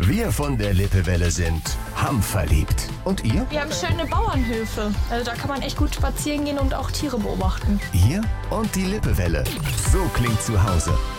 Wir von der Lippewelle sind hamverliebt. Und ihr? Wir haben schöne Bauernhöfe. Also da kann man echt gut spazieren gehen und auch Tiere beobachten. Ihr und die Lippewelle. So klingt zu Hause.